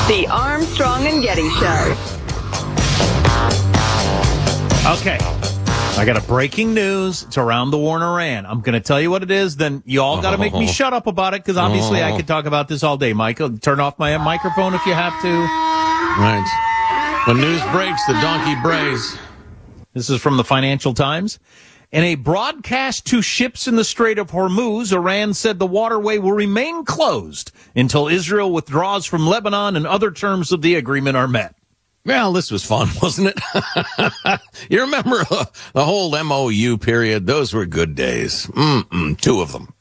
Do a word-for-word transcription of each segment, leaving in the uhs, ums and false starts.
The Armstrong and Getty Show. Okay. I got a breaking news. It's around the war in Iran. I'm going to tell you what it is. Then you all got to make me shut up about it because obviously I could talk about this all day. Michael, turn off my microphone if you have to. Right. When news breaks, the donkey brays. This is from the Financial Times. In a broadcast to ships in the Strait of Hormuz, Iran said the waterway will remain closed until Israel withdraws from Lebanon and other terms of the agreement are met. Well, this was fun, wasn't it? You remember uh, the whole M O U period? Those were good days. Mm-mm, two of them.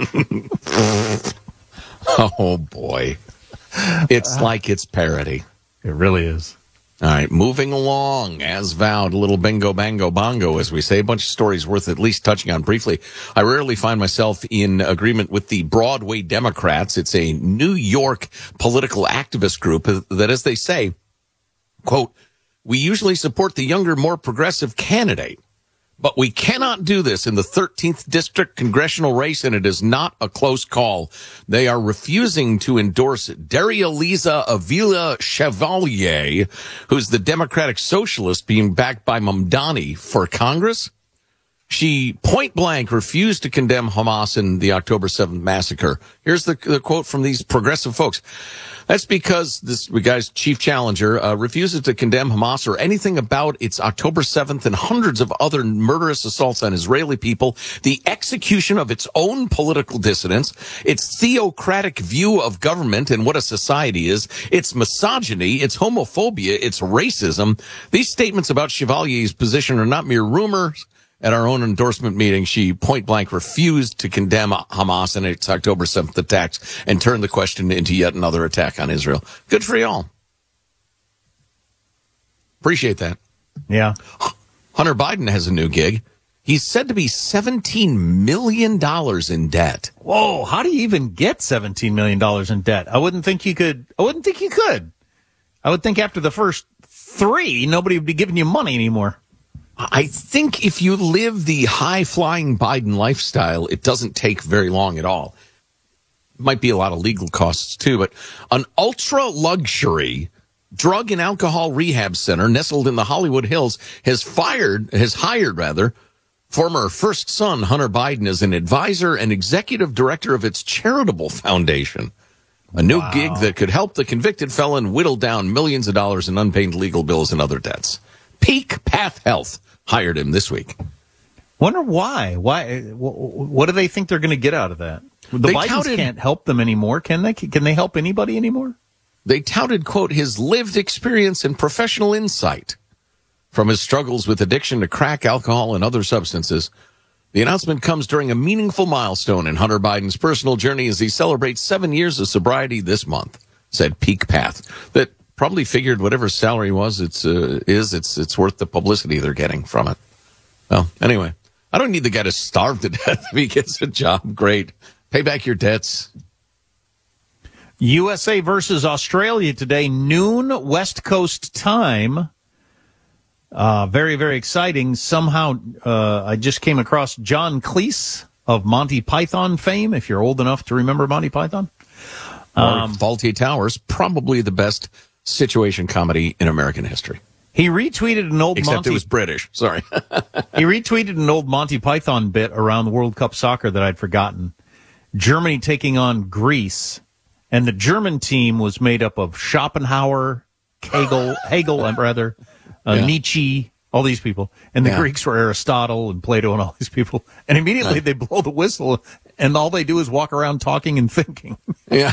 Oh, boy. It's like it's parody. It really is. All right, moving along, as vowed, a little bingo, bango, bongo, as we say, a bunch of stories worth at least touching on briefly. I rarely find myself in agreement with the Broadway Democrats. It's a New York political activist group that, as they say, quote, we usually support the younger, more progressive candidate, but we cannot do this in the thirteenth district congressional race, and it is not a close call. They are refusing to endorse Daria-Liza Avila Chevalier, who's the Democratic Socialist being backed by Mamdani for Congress. She point blank refused to condemn Hamas in the October seventh massacre. Here's the, the quote from these progressive folks. That's because this guy's chief challenger uh, refuses to condemn Hamas or anything about its October seventh and hundreds of other murderous assaults on Israeli people, the execution of its own political dissidents, its theocratic view of government and what a society is, its misogyny, its homophobia, its racism. These statements about Chevalier's position are not mere rumors. At our own endorsement meeting, she point-blank refused to condemn Hamas and its October seventh attacks and turned the question into yet another attack on Israel. Good for y'all. Appreciate that. Yeah. Hunter Biden has a new gig. He's said to be seventeen million dollars in debt. Whoa, how do you even get seventeen million dollars in debt? I wouldn't think you could. I wouldn't think you could. I would think after the first three, nobody would be giving you money anymore. I think if you live the high-flying Biden lifestyle, it doesn't take very long at all. Might be a lot of legal costs, too, but an ultra-luxury drug and alcohol rehab center nestled in the Hollywood Hills has fired, has hired, rather, former first son Hunter Biden as an advisor and executive director of its charitable foundation. A new wow. gig that could help the convicted felon whittle down millions of dollars in unpaid legal bills and other debts. Peak Path Health hired him this week. Wonder why? Why? What do they think they're going to get out of that? The they Bidens touted, can't help them anymore, can they? Can they help anybody anymore? They touted, quote, his lived experience and professional insight from his struggles with addiction to crack, alcohol, and other substances. The announcement comes during a meaningful milestone in Hunter Biden's personal journey as he celebrates seven years of sobriety this month, said Peak Path. That probably figured whatever salary was, it's uh, is it's it's worth the publicity they're getting from it. Well, anyway, I don't need the guy to starve to death if he gets a job. Great, pay back your debts. U S A versus Australia today, noon West Coast time. Uh, very very exciting. Somehow, uh, I just came across John Cleese of Monty Python fame. If you're old enough to remember Monty Python, um, or Fawlty Towers, probably the best situation comedy in American history. He retweeted an old Except Monty... it was British. Sorry. He retweeted an old Monty Python bit around the World Cup soccer that I'd forgotten. Germany taking on Greece, and the German team was made up of Schopenhauer, Hegel, Hegel, and rather, uh, yeah. Nietzsche, all these people. And the yeah. Greeks were Aristotle and Plato and all these people. And immediately yeah. they blow the whistle, and all they do is walk around talking and thinking. Yeah.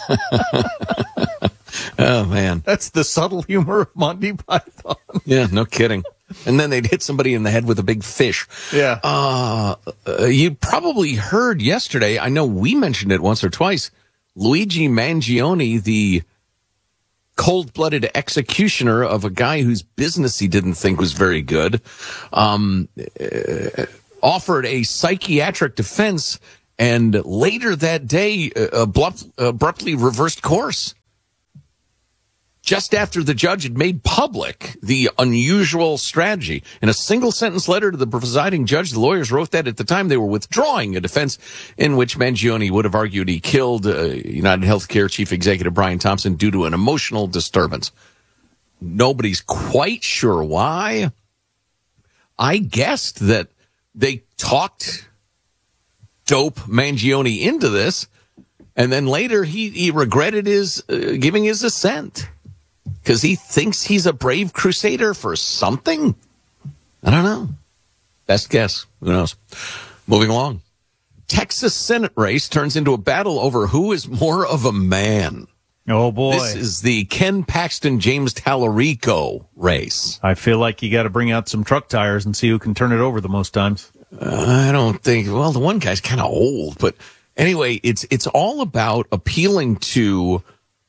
Oh, man. That's the subtle humor of Monty Python. Yeah, no kidding. And then they'd hit somebody in the head with a big fish. Yeah. Uh, uh, you probably heard yesterday, I know we mentioned it once or twice, Luigi Mangione, the cold-blooded executioner of a guy whose business he didn't think was very good, um, uh, offered a psychiatric defense and later that day uh, abrupt, abruptly reversed course. just after the judge had made public the unusual strategy. In a single-sentence letter to the presiding judge, the lawyers wrote that at the time they were withdrawing a defense in which Mangione would have argued he killed uh, United Healthcare chief executive Brian Thompson due to an emotional disturbance. Nobody's quite sure why. I guessed that they talked dope Mangione into this, and then later he, he regretted his uh, giving his assent because he thinks he's a brave crusader for something. I don't know. Best guess. Who knows? Moving along. Texas Senate race turns into a battle over who is more of a man. Oh, boy. This is the Ken Paxton, James Tallarico race. I feel like you got to bring out some truck tires and see who can turn it over the most times. Uh, I don't think, well, the one guy's kind of old, but anyway, it's, it's all about appealing to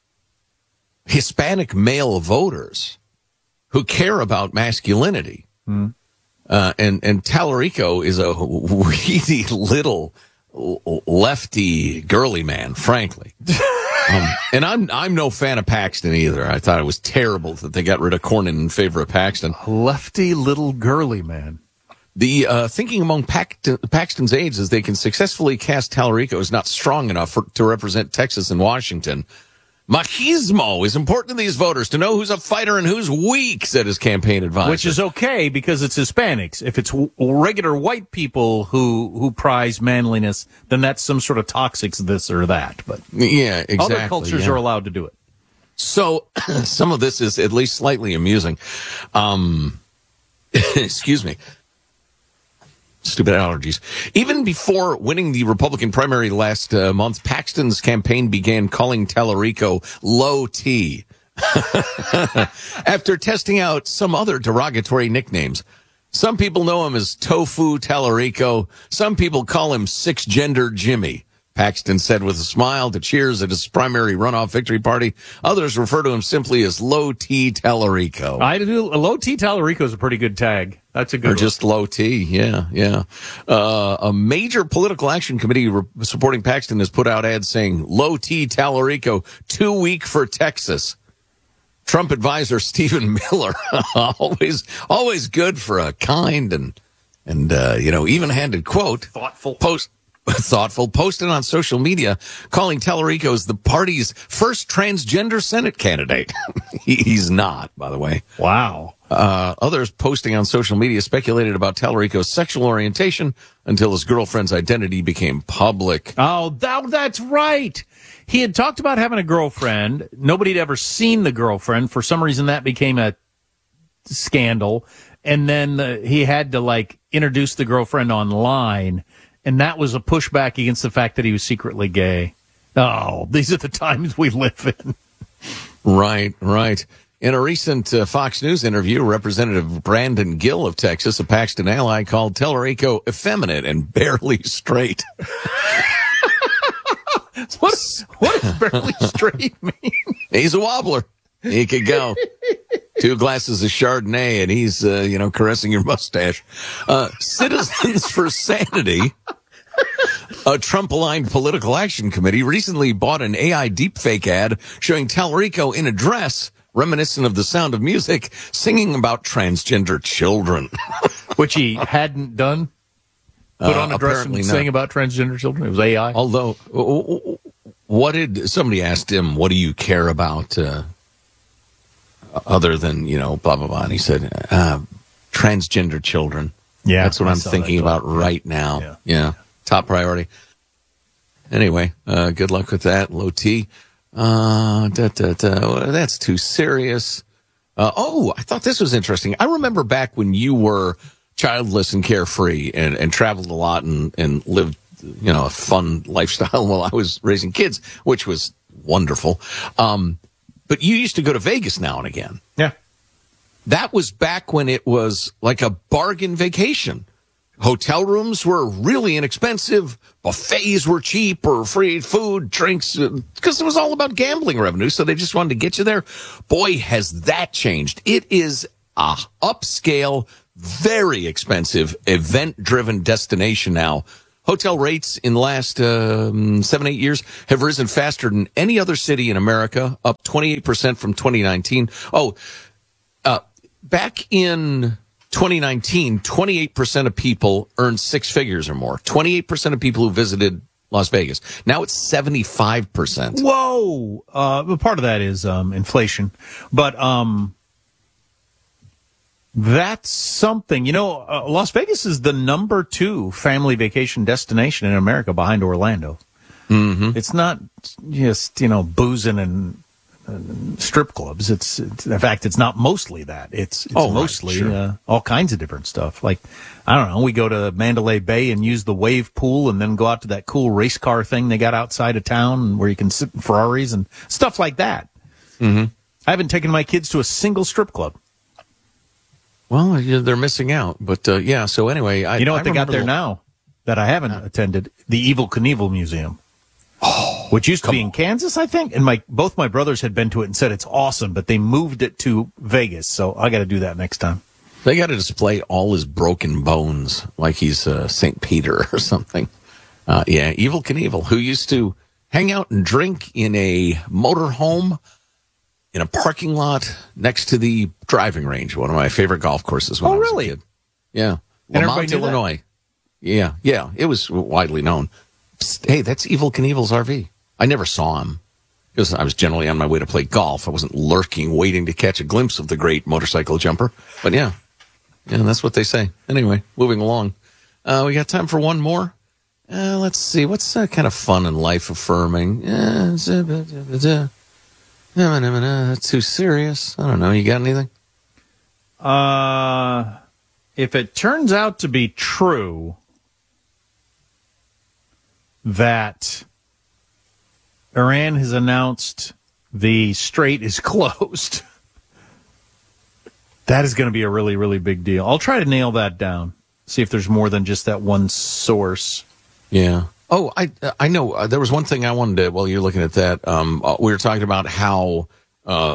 Hispanic male voters who care about masculinity. Hmm. Uh, and, and Tallarico is a really little lefty girly man, frankly. Um, and I'm I'm no fan of Paxton either. I thought it was terrible that they got rid of Cornyn in favor of Paxton. A lefty little girly man. The uh, thinking among Paxton, Paxton's aides is they can successfully cast Tallarico as not strong enough for, to represent Texas and Washington. Machismo is important to these voters to know who's a fighter and who's weak, said his campaign advisor. Which is okay because it's Hispanics. If it's w- regular white people who, who prize manliness, then that's some sort of toxic this or that. But yeah, exactly. Other cultures yeah. are allowed to do it. So some of this is at least slightly amusing. Um, excuse me. Stupid allergies. Even before winning the Republican primary last uh, month, Paxton's campaign began calling Tallarico Low T after testing out some other derogatory nicknames. Some people know him as Tofu Tallarico. Some people call him Six-Gender Jimmy. Paxton said with a smile to cheers at his primary runoff victory party. Others refer to him simply as Low T Tallarico. I do. Low T Tallarico is a pretty good tag. That's a good Or one. just Low T, yeah, yeah. Uh, a major political action committee re- supporting Paxton has put out ads saying, Low T Tallarico, too weak for Texas. Trump advisor Stephen Miller, always always good for a kind and, and uh, you know, even-handed quote. Thoughtful. Post. Thoughtful, posted on social media, calling Tallarico as the party's first transgender Senate candidate. He's not, by the way. Wow. Uh, others posting on social media speculated about Tallarico's sexual orientation until his girlfriend's identity became public. Oh, that, that's right. He had talked about having a girlfriend. Nobody had ever seen the girlfriend. For some reason, that became a scandal. And then uh, he had to, like, introduce the girlfriend online. And that was a pushback against the fact that he was secretly gay. Oh, these are the times we live in. Right, right. In a recent uh, Fox News interview, Representative Brandon Gill of Texas, a Paxton ally, called Tallarico effeminate and barely straight. what, what does barely straight mean? He's a wobbler. He could go. Two glasses of Chardonnay and he's, uh, you know, caressing your mustache. Uh, Citizens for Sanity, a Trump-aligned political action committee, recently bought an A I deepfake ad showing Tallarico in a dress reminiscent of The Sound of Music singing about transgender children. Which he hadn't done? Put on Uh, a dress and apparently sing not. about transgender children? It was A I? Although, what did, somebody asked him, what do you care about, uh, other than, you know, blah, blah, blah. And he said, uh, transgender children. Yeah. That's what I I'm saw thinking that about talk. right now. Yeah. Yeah. Top priority. Anyway, uh, good luck with that. Low T. Uh, da, da, da. That's too serious. Uh, oh, I thought this was interesting. I remember back when you were childless and carefree and, and traveled a lot and, and lived, you know, a fun lifestyle while I was raising kids, which was wonderful. Um, But you used to go to Vegas now and again. Yeah. That was back when it was like a bargain vacation. Hotel rooms were really inexpensive. Buffets were cheap or free food, drinks, because it was all about gambling revenue. So they just wanted to get you there. Boy, has that changed. It is a upscale, very expensive, event-driven destination now Hotel rates in the last um, seven, eight years have risen faster than any other city in America, up twenty-eight percent from twenty nineteen. Oh, uh, back in twenty nineteen, twenty-eight percent of people earned six figures or more. twenty-eight percent of people who visited Las Vegas. Now it's seventy-five percent. Whoa! Uh, part of that is um, inflation. But um, that's something. You know, uh, Las Vegas is the number two family vacation destination in America behind Orlando. Mm-hmm. It's not just, you know, boozing and, and strip clubs. It's, it's in fact, it's not mostly that. It's, it's oh, mostly right, sure. uh, all kinds of different stuff. Like, I don't know, we go to Mandalay Bay and use the wave pool and then go out to that cool race car thing they got outside of town where you can sit in Ferraris and stuff like that. Mm-hmm. I haven't taken my kids to a single strip club. Well, yeah, they're missing out. But, uh, yeah, so anyway. I, you know what I they got there the... now that I haven't uh, attended? The Evel Knievel Museum. Oh, which used to be on. in Kansas, I think. And my both my brothers had been to it and said it's awesome, but they moved it to Vegas. So I got to do that next time. They got to display all his broken bones like he's uh, Saint Peter or something. Uh, yeah, Evel Knievel, who used to hang out and drink in a motorhome in a parking lot next to the driving range, one of my favorite golf courses when oh, I was really? a kid. Yeah. And Lamont, Illinois. That? Yeah, yeah. It was widely known. Psst, hey, that's Evel Knievel's R V. I never saw him because I was generally on my way to play golf. I wasn't lurking, waiting to catch a glimpse of the great motorcycle jumper. But yeah, yeah, that's what they say. Anyway, moving along. Uh, we got time for one more. Uh, let's see. What's uh, kind of fun and life affirming? Uh, that's too serious. I don't know. You got anything? Uh, if it turns out to be true that Iran has announced the strait is closed, that is going to be a really, really big deal. I'll try to nail that down. See if there's more than just that one source. Yeah. Oh, I I know. Uh, there was one thing I wanted to, while you're looking at that, um, uh, we were talking about how uh,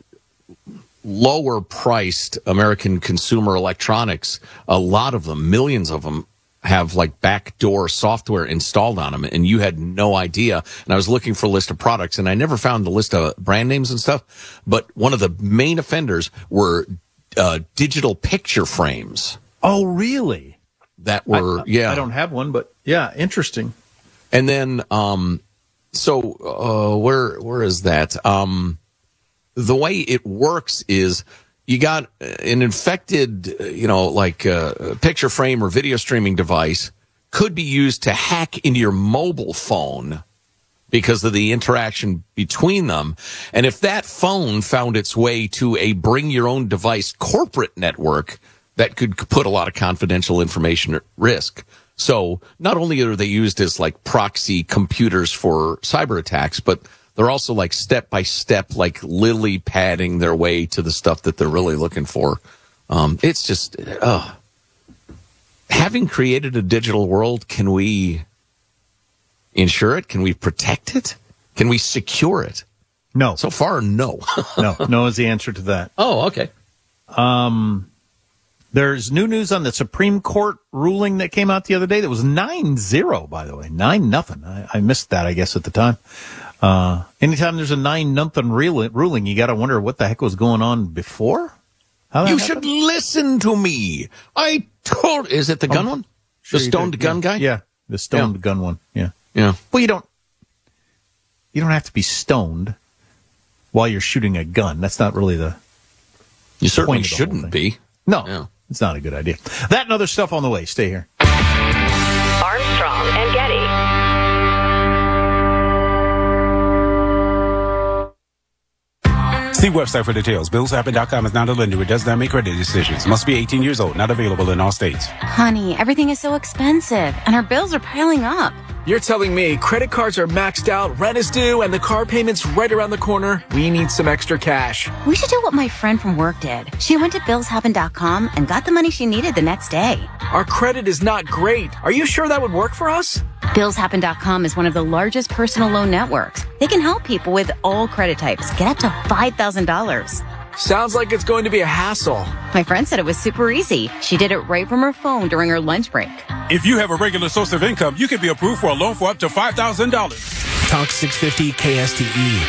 lower priced American consumer electronics, a lot of them, millions of them, have like backdoor software installed on them, and you had no idea. And I was looking for a list of products, and I never found the list of brand names and stuff. But one of the main offenders were uh, digital picture frames. Oh, really? That were, I, yeah. I don't have one, but yeah, interesting. And then, um, so uh, where where is that? Um, the way it works is, you got an infected, you know, like a picture frame or video streaming device could be used to hack into your mobile phone because of the interaction between them. And if that phone found its way to a bring your own device corporate network, that could put a lot of confidential information at risk. So not only are they used as like proxy computers for cyber attacks, but they're also like step by step, like lily padding their way to the stuff that they're really looking for. Um, it's just, uh, having created a digital world, can we insure it? Can we protect it? Can we secure it? No. So far, no. no. No is the answer to that. Oh, okay. Um, there's new news on the Supreme Court ruling that came out the other day that was nine zero, by the way. nine nothing. I, I missed that, I guess, at the time. Uh, anytime there's a nine nothing ruling, you got to wonder what the heck was going on before. How you happened? should listen to me. I told. Is it the gun oh, one? Sure the stoned did. gun yeah. guy? Yeah, the stoned yeah. gun one. Yeah, yeah. Well, you don't. You don't have to be stoned while you're shooting a gun. That's not really the. You certainly point of the shouldn't whole thing. be. No, yeah. It's not a good idea. That and other stuff on the way. Stay here. Armstrong and Getty. See website for details. Bills Happen dot com is not a lender. It does not make credit decisions. Must be eighteen years old. Not available in all states. Honey, everything is so expensive, and our bills are piling up. You're telling me credit cards are maxed out, rent is due, and the car payment's right around the corner? We need some extra cash. We should do what my friend from work did. She went to Bills Happen dot com and got the money she needed the next day. Our credit is not great. Are you sure that would work for us? Bills Happen dot com is one of the largest personal loan networks. They can help people with all credit types get up to five thousand dollars. Sounds like it's going to be a hassle. My friend said it was super easy. She did it right from her phone during her lunch break. If you have a regular source of income, you can be approved for a loan for up to five thousand dollars. Talk six fifty K S T E.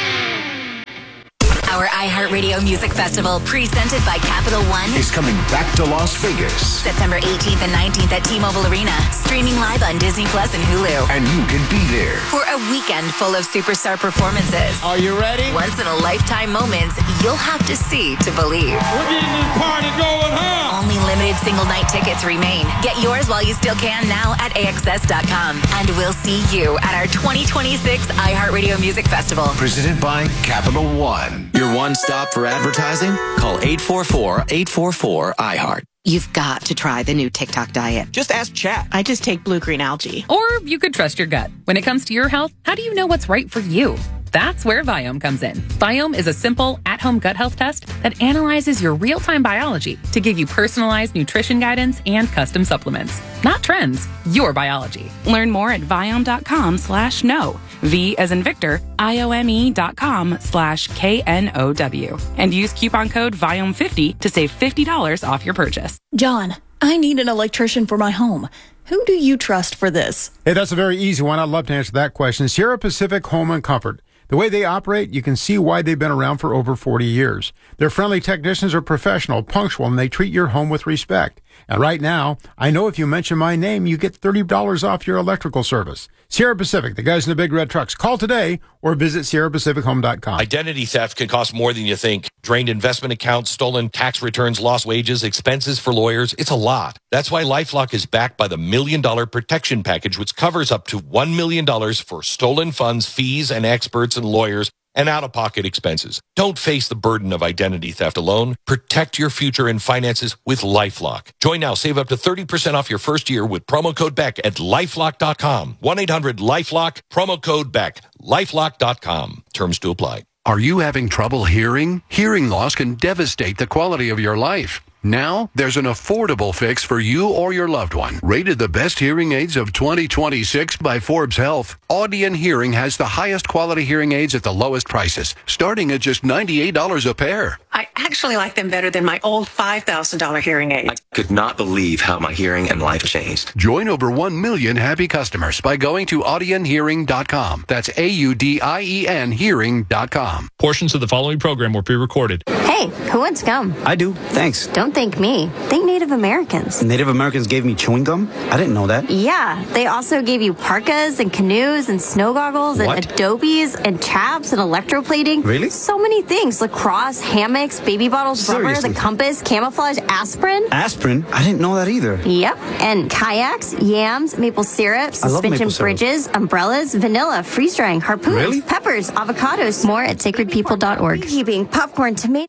Our iHeartRadio Music Festival, presented by Capital One, is coming back to Las Vegas. September eighteenth and nineteenth at T-Mobile Arena, streaming live on Disney Plus and Hulu. And you can be there for a weekend full of superstar performances. Are you ready? Once in a lifetime moments you'll have to see to believe. We're getting this party going, huh? Only limited single night tickets remain. Get yours while you still can now at A X S dot com. And we'll see you at our twenty twenty-six iHeartRadio Music Festival. Presented by Capital One. Your one stop for advertising? Call eight four four, eight four four, I heart. You've got to try the new TikTok diet. Just ask Chat. I just take blue green algae. Or you could trust your gut. When it comes to your health, how do you know what's right for you? That's where Viome comes in. Viome is a simple, at-home gut health test that analyzes your real-time biology to give you personalized nutrition guidance and custom supplements. Not trends, your biology. Learn more at Viome.com slash no. V as in Victor, I-O-M-E dot com slash K N O W. And use coupon code Viome fifty to save fifty dollars off your purchase. John, I need an electrician for my home. Who do you trust for this? Hey, that's a very easy one. I'd love to answer that question. Sierra Pacific Home and Comfort. The way they operate, you can see why they've been around for over forty years. Their friendly technicians are professional, punctual, and they treat your home with respect. And right now, I know if you mention my name, you get thirty dollars off your electrical service. Sierra Pacific, the guys in the big red trucks. Call today or visit Sierra Pacific Home dot com. Identity theft can cost more than you think. Drained investment accounts, stolen tax returns, lost wages, expenses for lawyers. It's a lot. That's why LifeLock is backed by the Million Dollar Protection Package, which covers up to one million dollars for stolen funds, fees, and experts and lawyers, and out-of-pocket expenses. Don't face the burden of identity theft alone. Protect your future and finances with LifeLock. Join now. Save up to thirty percent off your first year with promo code Beck at LifeLock dot com. one eight hundred LifeLock, promo code Beck. LifeLock dot com. Terms to apply. Are you having trouble hearing? Hearing loss can devastate the quality of your life. Now, there's an affordable fix for you or your loved one. Rated the best hearing aids of twenty twenty-six by Forbes Health, Audion Hearing has the highest quality hearing aids at the lowest prices, starting at just ninety-eight dollars a pair. I actually like them better than my old five thousand dollars hearing aids. I could not believe how my hearing and life changed. Join over one million happy customers by going to Audion Hearing dot com. That's A U D I E N Hearing dot com. Portions of the following program were pre-recorded. Hey, who wants gum? I do, thanks. Don't think me. Think Native Americans. Native Americans gave me chewing gum? I didn't know that. Yeah, they also gave you parkas and canoes and snow goggles what? and adobes and chaps and electroplating. Really? So many things. Lacrosse, hammocks, baby bottles, Seriously? rubber, the compass, camouflage, aspirin. Aspirin? I didn't know that either. Yep. And kayaks, yams, maple syrup, suspension bridges, umbrellas, vanilla, freeze drying, harpoons, really? peppers, avocados. More at sacred people dot org. Keeping popcorn, tomato.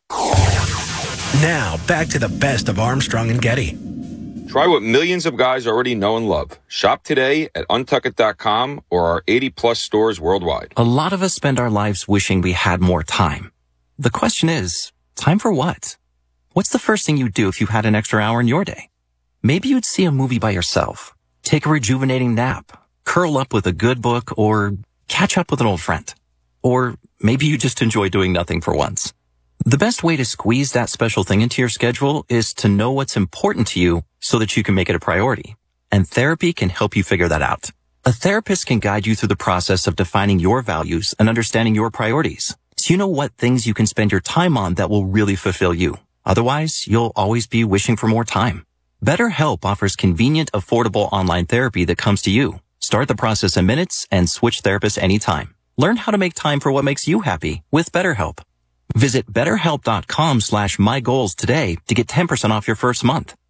Now, back to the best of Armstrong and Getty. Try what millions of guys already know and love. Shop today at untuckit dot com or our eighty plus stores worldwide. A lot of us spend our lives wishing we had more time. The question is, time for what? What's the first thing you'd do if you had an extra hour in your day? Maybe you'd see a movie by yourself, take a rejuvenating nap, curl up with a good book, or catch up with an old friend. Or maybe you just enjoy doing nothing for once. The best way to squeeze that special thing into your schedule is to know what's important to you so that you can make it a priority. And therapy can help you figure that out. A therapist can guide you through the process of defining your values and understanding your priorities, so you know what things you can spend your time on that will really fulfill you. Otherwise, you'll always be wishing for more time. BetterHelp offers convenient, affordable online therapy that comes to you. Start the process in minutes and switch therapists anytime. Learn how to make time for what makes you happy with BetterHelp. Visit betterhelp dot com slash my goals today to get ten percent off your first month.